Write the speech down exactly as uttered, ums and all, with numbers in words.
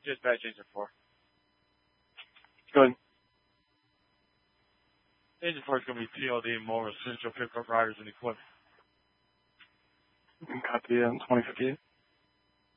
Just badge engine four. Go ahead. Engine four is going to be T L D, more essential pickup riders and equipment. Copy, um, twenty fifty-eight.